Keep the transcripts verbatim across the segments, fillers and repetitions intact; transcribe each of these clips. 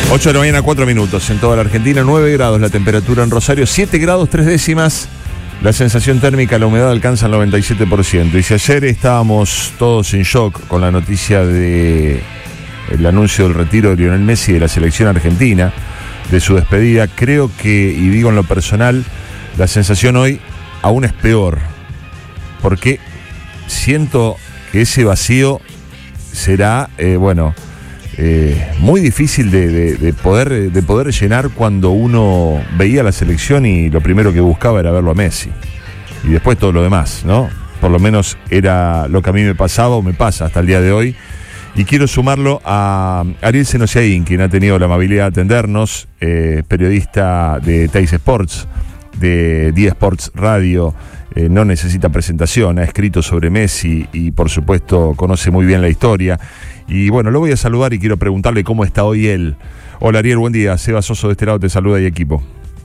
ocho de la mañana, cuatro minutos en toda la Argentina, nueve grados la temperatura en Rosario, siete grados, tres décimas. La sensación térmica, la humedad alcanza el noventa y siete por ciento. Y si ayer estábamos todos en shock con la noticia de el anuncio del retiro de Lionel Messi de la selección argentina, de su despedida, creo que, y digo en lo personal, la sensación hoy aún es peor, porque siento que ese vacío será, eh, bueno, eh, muy difícil de, de, de, poder, de poder llenar cuando uno veía la selección y lo primero que buscaba era verlo a Messi. Y después todo lo demás, ¿no? Por lo menos era lo que a mí me pasaba o me pasa hasta el día de hoy. Y quiero sumarlo a Ariel Senosiaín, quien ha tenido la amabilidad de atendernos, eh, periodista de Teis Sports, de Día Sports Radio, eh, no necesita presentación, ha escrito sobre Messi y por supuesto conoce muy bien la historia. Y bueno, lo voy a saludar y quiero preguntarle cómo está hoy él. Hola Ariel, buen día. Seba Soso de este lado te saluda y equipo.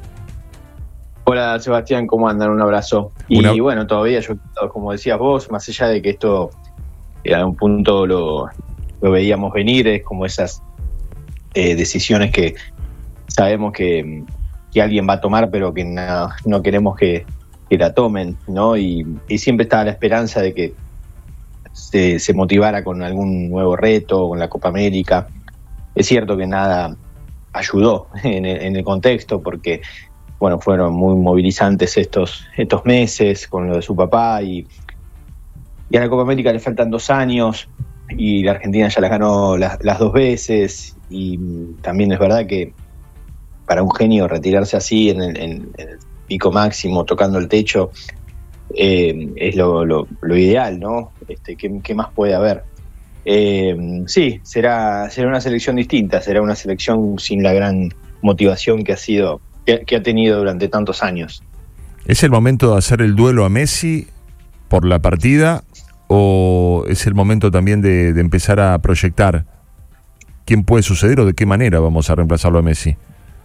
Hola Sebastián, ¿cómo andan? Un abrazo. Y Una... bueno, todavía yo, como decías vos, más allá de que esto a un punto lo, lo veíamos venir, es como esas eh, decisiones que sabemos que, que alguien va a tomar, pero que no, no queremos que, que la tomen, ¿no? Y, y siempre estaba la esperanza de que se, se motivara con algún nuevo reto, con la Copa América. Es cierto que nada ayudó en el, en el contexto, porque bueno, fueron muy movilizantes estos, estos meses con lo de su papá, y, y a la Copa América le faltan dos años y la Argentina ya las ganó las, las dos veces, y también es verdad que para un genio retirarse así en el, en, en el pico máximo, tocando el techo, eh, es lo, lo, lo ideal, ¿no? Este, ¿qué, qué más puede haber? Eh, sí, será, será una selección distinta, será una selección sin la gran motivación que ha sido, que, que ha tenido durante tantos años. ¿Es el momento de hacer el duelo a Messi por la partida o es el momento también de, de empezar a proyectar quién puede suceder o de qué manera vamos a reemplazarlo a Messi?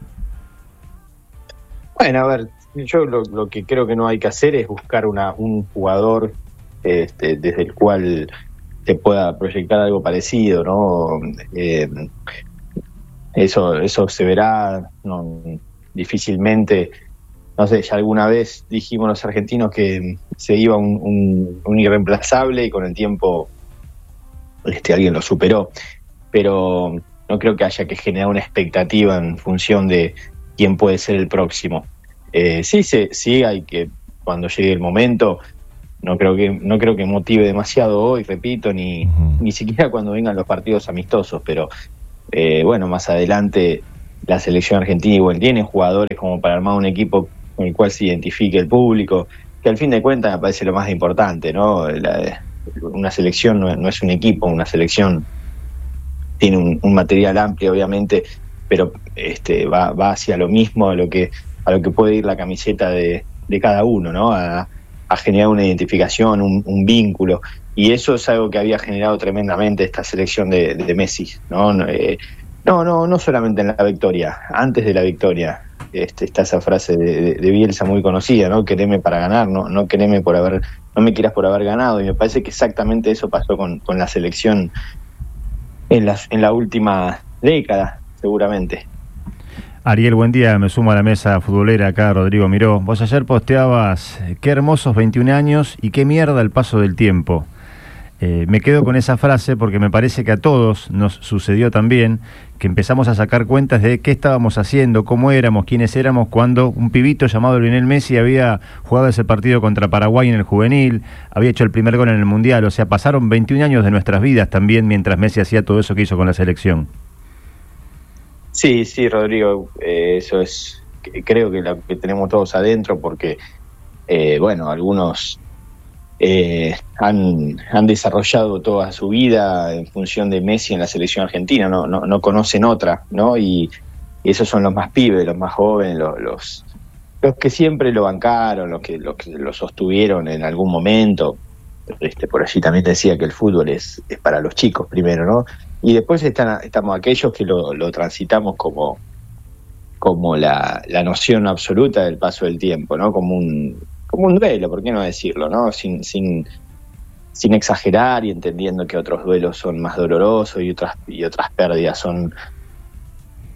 Bueno, a ver, yo lo, lo que creo que no hay que hacer es buscar una, un jugador este, desde el cual se pueda proyectar algo parecido, ¿no? Eh, eso, eso se verá, no, difícilmente. No sé, ya alguna vez dijimos los argentinos que se iba un, un, un irreemplazable y con el tiempo este, alguien lo superó. Pero no creo que haya que generar una expectativa en función de quién puede ser el próximo. Eh, sí, se, sí hay que, cuando llegue el momento, no creo que no creo que motive demasiado hoy, repito, ni, uh-huh. ni siquiera cuando vengan los partidos amistosos, pero eh, bueno, más adelante la selección argentina igual tiene jugadores como para armar un equipo con el cual se identifique el público, que al fin de cuentas me parece lo más importante, ¿no? La, una selección no, no es un equipo, una selección tiene un, un material amplio, obviamente, pero este va, va hacia lo mismo, a lo que a lo que puede ir la camiseta de, de cada uno, ¿no? A, a generar una identificación, un, un vínculo, y eso es algo que había generado tremendamente esta selección de, de Messi, ¿no? No, eh, no, no, no solamente en la victoria, antes de la victoria. Este, está esa frase de, de, de Bielsa muy conocida, ¿no? Quereme para ganar, no, no quereme por haber, no me quieras por haber ganado, y me parece que exactamente eso pasó con, con la selección en la, en la última década, seguramente. Ariel, buen día, me sumo a la mesa futbolera acá, Rodrigo Miró. Vos ayer posteabas, qué hermosos veintiún años y qué mierda el paso del tiempo. Eh, me quedo con esa frase porque me parece que a todos nos sucedió también, que empezamos a sacar cuentas de qué estábamos haciendo, cómo éramos, quiénes éramos, cuando un pibito llamado Lionel Messi había jugado ese partido contra Paraguay en el juvenil, había hecho el primer gol en el Mundial. O sea, pasaron veintiún años de nuestras vidas también mientras Messi hacía todo eso que hizo con la selección. Sí, sí, Rodrigo, eh, eso es, creo que lo que tenemos todos adentro, porque, eh, bueno, algunos eh, han, han desarrollado toda su vida en función de Messi en la selección argentina, no, no, no conocen otra, ¿no? Y, y esos son los más pibes, los más jóvenes, los, los, los que siempre lo bancaron, los que, los que lo sostuvieron en algún momento. Este, por allí también decía que el fútbol es, es para los chicos primero, ¿no? Y después están, estamos aquellos que lo, lo transitamos como, como la, la noción absoluta del paso del tiempo, ¿no? Como un, como un duelo, ¿por qué no decirlo, ¿no? Sin, sin, sin exagerar y entendiendo que otros duelos son más dolorosos y otras, y otras pérdidas son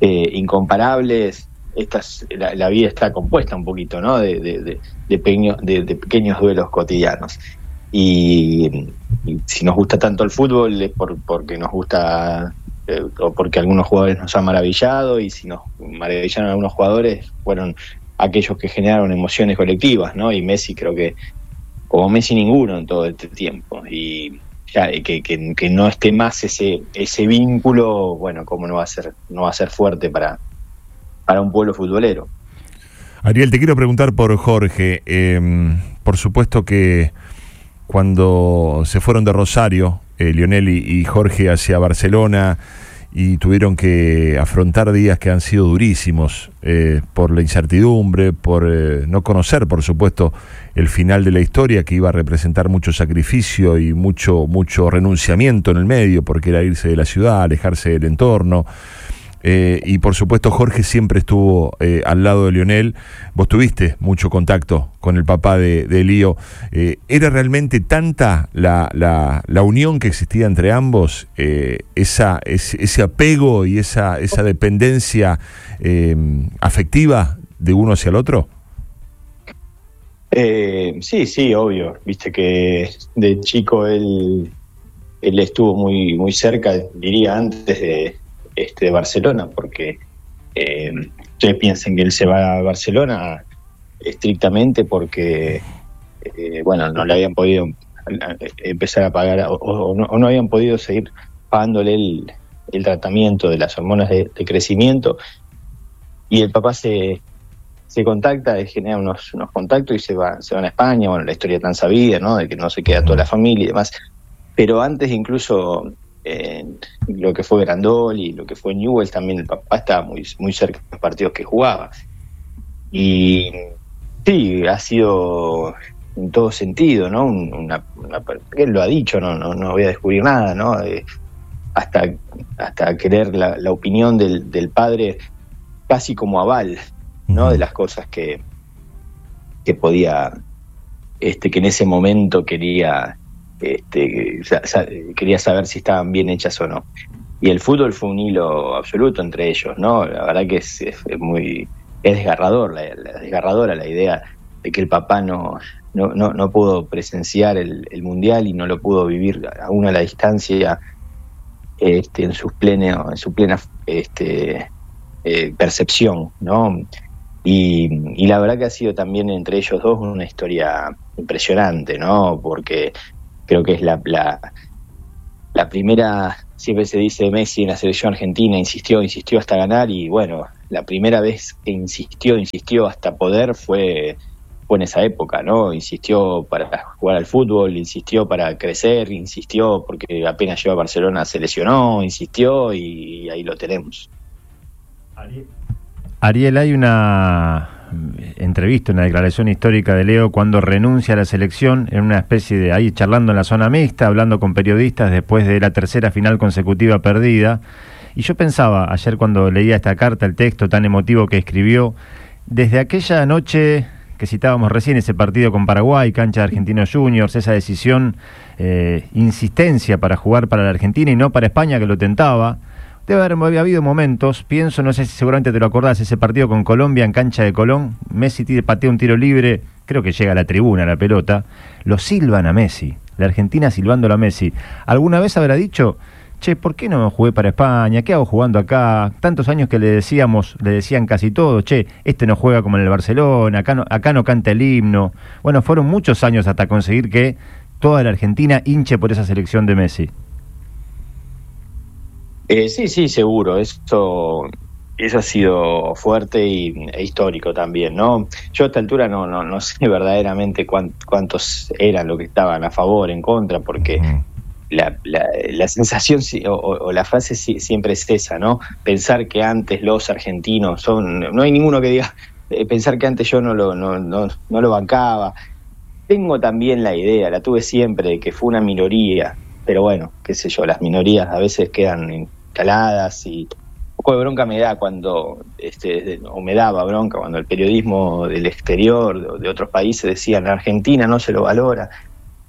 eh, incomparables. Estas, la, la vida está compuesta un poquito, ¿no? De, de, de, de, pequeño, de, de pequeños duelos cotidianos. Y, y si nos gusta tanto el fútbol es por, porque nos gusta, eh, o porque algunos jugadores nos han maravillado, y si nos maravillaron algunos jugadores, fueron aquellos que generaron emociones colectivas, ¿no? Y Messi creo que, como Messi, ninguno en todo este tiempo. Y ya que, que, que no esté más ese, ese vínculo, bueno, cómo no va a ser, no va a ser fuerte para para un pueblo futbolero. Ariel, te quiero preguntar por Jorge. Eh, por supuesto que cuando se fueron de Rosario, eh, Lionel y, y Jorge hacia Barcelona, y tuvieron que afrontar días que han sido durísimos, eh, por la incertidumbre, por eh, no conocer, por supuesto, el final de la historia, que iba a representar mucho sacrificio y mucho, mucho renunciamiento en el medio, porque era irse de la ciudad, alejarse del entorno. Eh, y por supuesto Jorge siempre estuvo eh, al lado de Lionel. Vos tuviste mucho contacto con el papá de, de Lío. Eh, ¿Era realmente tanta la, la, la unión que existía entre ambos? Eh, esa, ese, ese apego y esa, esa dependencia eh, afectiva de uno hacia el otro. Eh, sí, sí, obvio. Viste que de chico él, él estuvo muy, muy cerca, diría antes de Este, de Barcelona, porque eh, ustedes piensen que él se va a Barcelona estrictamente porque eh, bueno, no le habían podido empezar a pagar o, o, no, o no habían podido seguir pagándole el, el tratamiento de las hormonas de, de crecimiento, y el papá se, se contacta, genera unos, unos contactos y se va, se van a España. Bueno, la historia tan sabida, ¿no? De que no se queda toda la familia y demás, pero antes incluso Eh, lo que fue Grandoli, lo que fue Newell's, también el papá estaba muy, muy cerca de los partidos que jugaba. Y sí, ha sido en todo sentido, ¿no? Una, una, él lo ha dicho, no, no, no voy a descubrir nada, ¿no? Eh, hasta, hasta querer la, la opinión del, del padre casi como aval, ¿no? De las cosas que, que podía, este, que en ese momento quería. Este, quería saber si estaban bien hechas o no. Y el fútbol fue un hilo absoluto entre ellos, ¿no? La verdad que es, es muy es desgarrador, la, la desgarradora la idea de que el papá no no, no, no pudo presenciar el, el mundial y no lo pudo vivir aún a la distancia, este, en su plena, en su plena este, eh, percepción, ¿no? Y, y la verdad que ha sido también entre ellos dos una historia impresionante, ¿no? Porque creo que es la, la, la primera, siempre se dice Messi en la selección argentina, insistió, insistió hasta ganar, y bueno, la primera vez que insistió, insistió hasta poder fue, fue en esa época, ¿no? Insistió para jugar al fútbol, insistió para crecer, insistió porque apenas llegó a Barcelona se lesionó, insistió, y ahí lo tenemos. Ariel, Ariel, hay una entrevista, una declaración histórica de Leo cuando renuncia a la selección, en una especie de ahí charlando en la zona mixta, hablando con periodistas después de la tercera final consecutiva perdida. Y yo pensaba ayer cuando leía esta carta, el texto tan emotivo que escribió, desde aquella noche que citábamos recién, ese partido con Paraguay, cancha de Argentinos Juniors, esa decisión, eh, insistencia para jugar para la Argentina y no para España, que lo tentaba. Debe haber había habido momentos, pienso, no sé si seguramente te lo acordás, ese partido con Colombia en cancha de Colón, Messi patea un tiro libre, creo que llega a la tribuna la pelota, lo silban a Messi, la Argentina silbándolo a Messi. ¿Alguna vez habrá dicho, che, ¿por qué no jugué para España? ¿Qué hago jugando acá? Tantos años que le decíamos, le decían casi todos, che, este no juega como en el Barcelona, acá no, acá no canta el himno. Bueno, fueron muchos años hasta conseguir que toda la Argentina hinche por esa selección de Messi. Eh, sí, sí, seguro. Eso, eso ha sido fuerte y, e histórico también, ¿no? Yo a esta altura no, no, no sé verdaderamente cuánt, cuántos eran los que estaban a favor, en contra, porque la, la, la sensación o, o la frase siempre es esa, ¿no? Pensar que antes los argentinos son... No hay ninguno que diga, eh, pensar que antes yo no lo, no, no, no lo bancaba. Tengo también la idea, la tuve siempre, de que fue una minoría. Pero bueno, qué sé yo, las minorías a veces quedan instaladas, y un poco de bronca me da cuando, este, o me daba bronca cuando el periodismo del exterior, de, de otros países, decían, en Argentina no se lo valora.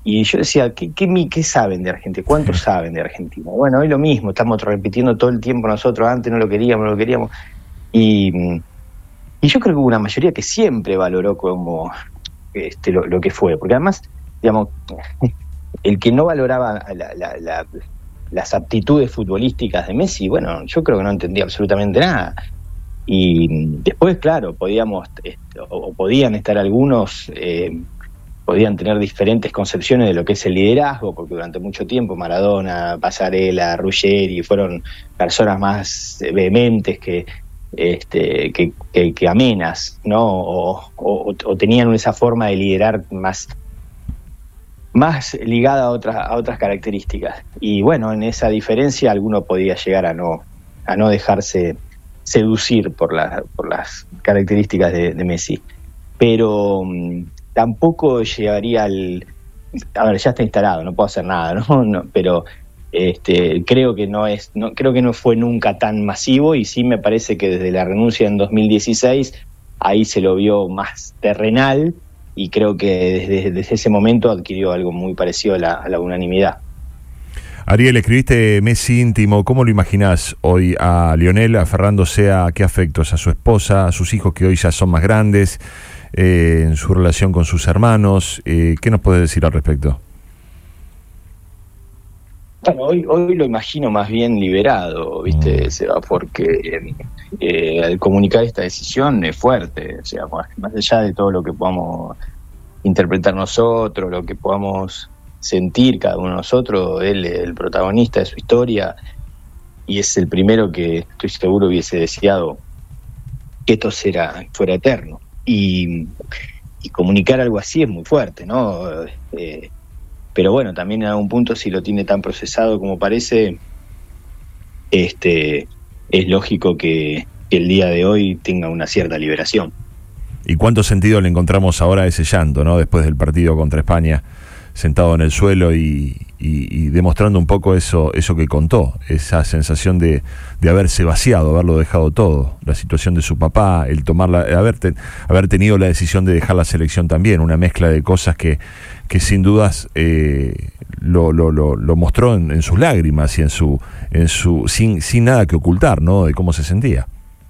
Y yo decía, ¿qué, qué, qué saben de Argentina? ¿Cuántos saben de Argentina? Bueno, hoy lo mismo, estamos repitiendo todo el tiempo nosotros, antes no lo queríamos, no lo queríamos. Y, y yo creo que hubo una mayoría que siempre valoró como este, lo, lo que fue, porque además, digamos, el que no valoraba la, la, la, las aptitudes futbolísticas de Messi, bueno, yo creo que no entendía absolutamente nada. Y después, claro, podíamos, este, o, o podían estar algunos... Eh, podían tener diferentes concepciones de lo que es el liderazgo, porque durante mucho tiempo Maradona, Pasarela, Ruggeri fueron personas más vehementes que, este, que, que, que amenas, ¿no? O, o, o tenían esa forma de liderar más, más ligada a otras, a otras características. Y bueno, en esa diferencia alguno podía llegar a no, a no dejarse seducir por, la, por las características de, de Messi. Pero tampoco llegaría al... A ver, ya está instalado, no puedo hacer nada, ¿no? no pero este, creo que no es, no, creo que no fue nunca tan masivo, y sí me parece que desde la renuncia en dos mil dieciséis ahí se lo vio más terrenal, y creo que desde, desde ese momento adquirió algo muy parecido a la, a la unanimidad. Ariel, escribiste Messi íntimo. ¿Cómo lo imaginás hoy a Lionel aferrándose a qué afectos? A su esposa, a sus hijos que hoy ya son más grandes, eh, en su relación con sus hermanos. Eh, ¿Qué nos puedes decir al respecto? Bueno, hoy, hoy lo imagino más bien liberado, ¿viste, mm. Seba? Porque eh, al comunicar esta decisión es fuerte, o sea, más allá de todo lo que podamos interpretar nosotros, lo que podamos sentir cada uno de nosotros, él es el protagonista de su historia y es el primero que estoy seguro hubiese deseado que esto será, fuera eterno. Y, y comunicar algo así es muy fuerte, ¿no? Eh, pero bueno, también en algún punto, si lo tiene tan procesado como parece, este, es lógico que, que el día de hoy tenga una cierta liberación. ¿Y cuánto sentido le encontramos ahora a ese llanto, ¿no? Después del partido contra España, sentado en el suelo y, y, y demostrando un poco eso eso que contó, esa sensación de, de haberse vaciado, haberlo dejado todo, la situación de su papá, el tomar la, haber, te, haber tenido la decisión de dejar la selección también, una mezcla de cosas que, que sin dudas eh, lo, lo, lo, lo mostró en, en sus lágrimas y en su en su sin, sin nada que ocultar, ¿no? De cómo se sentía.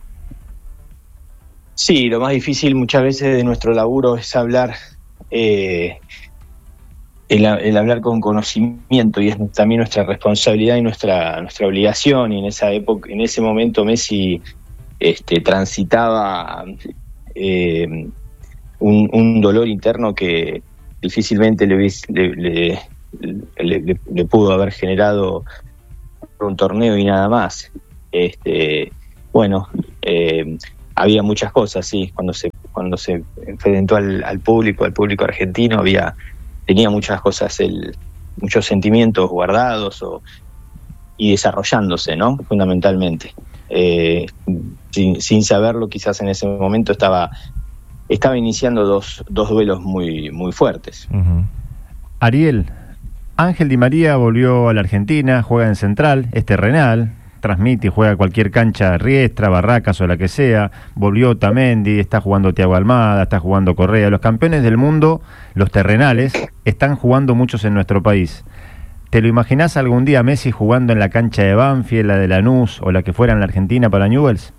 Sí, lo más difícil muchas veces de nuestro laburo es hablar eh, El, el hablar con conocimiento, y es también nuestra responsabilidad y nuestra nuestra obligación. Y en esa época, en ese momento, Messi este, transitaba eh, un, un dolor interno que difícilmente le, le, le, le, le pudo haber generado un torneo y nada más. Este, bueno, eh, había muchas cosas, sí, cuando se cuando se enfrentó al, al público, al público argentino, había tenía muchas cosas, el, muchos sentimientos guardados o, y desarrollándose, ¿no? Fundamentalmente. Eh, sin, sin saberlo, quizás en ese momento estaba, estaba iniciando dos, dos duelos muy, muy fuertes. Uh-huh. Ariel, Ángel Di María volvió a la Argentina, juega en Central, es terrenal, transmite y juega cualquier cancha, Riestra, Barracas o la que sea. Volvió Otamendi, está jugando Thiago Almada, está jugando Correa. Los campeones del mundo, los terrenales, están jugando muchos en nuestro país. ¿Te lo imaginás algún día Messi jugando en la cancha de Banfield, la de Lanús o la que fuera en la Argentina para Newell's?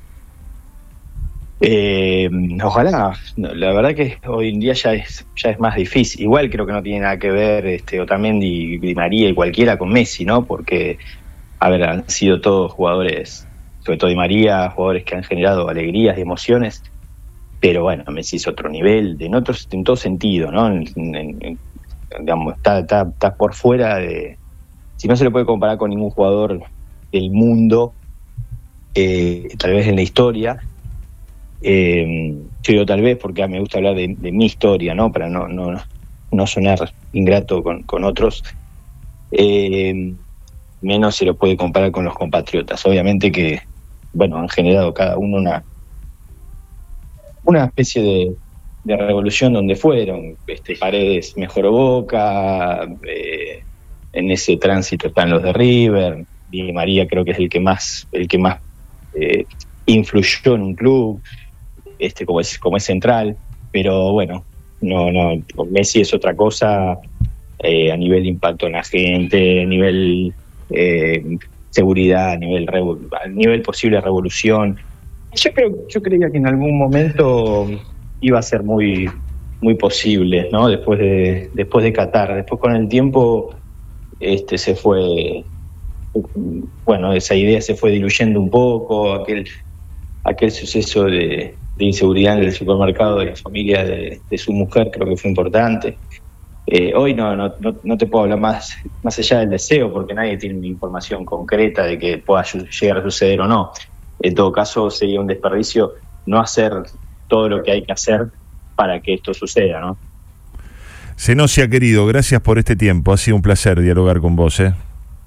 Eh, ojalá. La verdad que hoy en día ya es ya es más difícil. Igual creo que no tiene nada que ver este Otamendi, Di María y cualquiera con Messi, ¿no? Porque a ver, han sido todos jugadores, sobre todo Di María, jugadores que han generado alegrías y emociones, pero bueno, Messi es otro nivel, de en, otros, en todo sentido, ¿no? En, en, en, digamos, está, está, está por fuera de... Si no se le puede comparar con ningún jugador del mundo, eh, tal vez en la historia, eh, yo digo tal vez porque me gusta hablar de, de mi historia, ¿no? Para no, no, no sonar ingrato con, con otros, eh, menos se lo puede comparar con los compatriotas. Obviamente que, bueno, han generado cada uno una una especie de, de revolución donde fueron. Este, Paredes mejoró Boca, eh, en ese tránsito están los de River, Di María creo que es el que más el que más eh, influyó en un club, este como es como es Central, pero bueno, no no Messi es otra cosa eh, a nivel impacto en la gente, a nivel eh, seguridad, a nivel, revo- a nivel posible revolución. Yo creo, yo creía que en algún momento iba a ser muy, muy posible, ¿no? Después de, después de Qatar, después con el tiempo, este, se fue, bueno, esa idea se fue diluyendo un poco, aquel, aquel suceso de, de inseguridad en el supermercado de la familia de, de su mujer, creo que fue importante. Eh, hoy no, no, no, no te puedo hablar más, más allá del deseo, porque nadie tiene una información concreta de que pueda llegar a suceder o no. En todo caso, sería un desperdicio no hacer todo lo que hay que hacer para que esto suceda, ¿no? Zenosia, querido, gracias por este tiempo. Ha sido un placer dialogar con vos, ¿eh?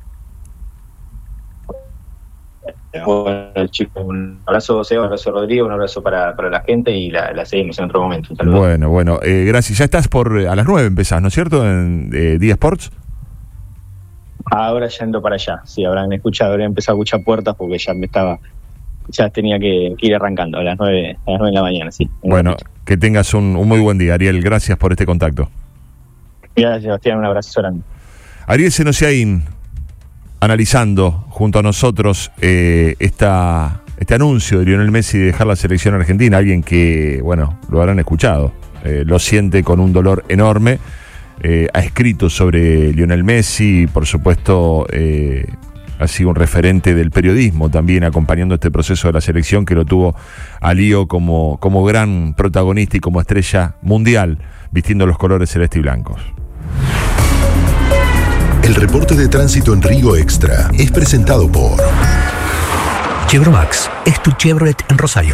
Bueno, chicos, un abrazo, Seba, un abrazo, Rodrigo, un abrazo para, para la gente y la, la seguimos en otro momento. Un saludo. Bueno, bueno, eh, gracias. Ya estás por a las nueve empezás, ¿no es cierto? En eh, Día Sports. Ahora yendo para allá, sí, habrán escuchado, habrán empezado a escuchar puertas porque ya me estaba, ya tenía que, que ir arrancando a las nueve, a las nueve de la mañana, sí. Bueno, que tengas un, un muy buen día, Ariel. Gracias por este contacto. Gracias, Sebastián, un abrazo grande. Ariel Zenosiaín, analizando junto a nosotros eh, esta, este anuncio de Lionel Messi de dejar la selección argentina, alguien que, bueno, lo habrán escuchado, eh, lo siente con un dolor enorme, eh, ha escrito sobre Lionel Messi, por supuesto eh, ha sido un referente del periodismo también acompañando este proceso de la selección que lo tuvo a Lío como, como gran protagonista y como estrella mundial, vistiendo los colores celeste y blancos. El reporte de tránsito en Río Extra es presentado por Chevromax, es tu Chevrolet en Rosario.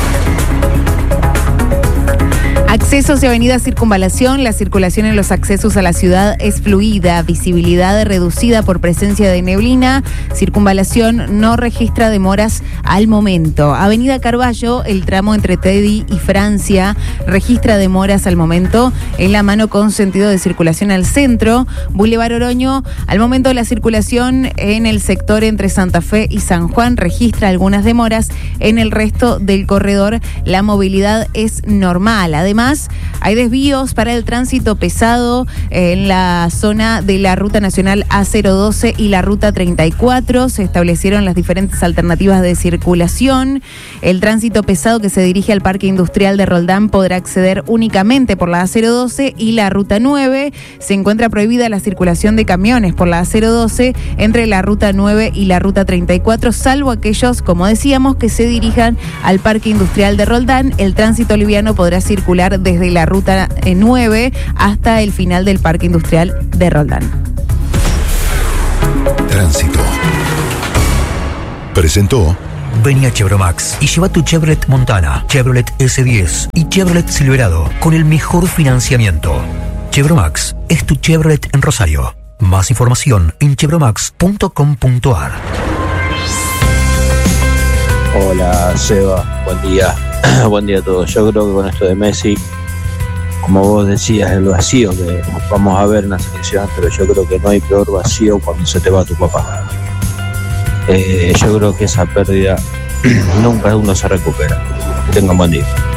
Accesos y avenida Circunvalación. La circulación en los accesos a la ciudad es fluida. Visibilidad reducida por presencia de neblina. Circunvalación no registra demoras al momento. Avenida Carballo, el tramo entre Teddy y Francia, registra demoras al momento en la mano con sentido de circulación al centro. Boulevard Oroño, al momento de la circulación en el sector entre Santa Fe y San Juan, registra algunas demoras. En el resto del corredor, la movilidad es normal. Además, hay desvíos para el tránsito pesado en la zona de la Ruta Nacional A cero doce y la Ruta treinta y cuatro. Se establecieron las diferentes alternativas de circulación. El tránsito pesado que se dirige al Parque Industrial de Roldán podrá acceder únicamente por la A cero doce y la Ruta nueve. Se encuentra prohibida la circulación de camiones por la A cero doce entre la Ruta nueve y la Ruta treinta y cuatro, salvo aquellos, como decíamos, que se dirijan al Parque Industrial de Roldán. El tránsito liviano podrá circular desde la Ruta nueve hasta el final del Parque Industrial de Roldán. Tránsito. Presentó. Vení a Chevromax y lleva tu Chevrolet Montana, Chevrolet ese diez y Chevrolet Silverado con el mejor financiamiento. Chevromax es tu Chevrolet en Rosario. Más información en chevromax punto com punto a r. Hola Seba, buen día. Buen día a todos. Yo creo que con esto de Messi, como vos decías, el vacío que vamos a ver en la selección, pero yo creo que no hay peor vacío cuando se te va tu papá. Eh, yo creo que esa pérdida nunca uno se recupera. Que tengan buen día.